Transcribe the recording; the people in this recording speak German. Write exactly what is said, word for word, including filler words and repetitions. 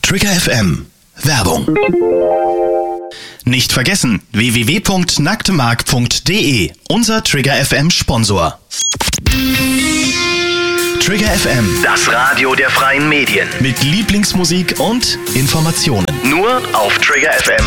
Trigger F M. Werbung. Nicht vergessen, w w w punkt nacktemark punkt de, unser Trigger F M Sponsor. Trigger F M, das Radio der freien Medien. Mit Lieblingsmusik und Informationen. Nur auf Trigger F M.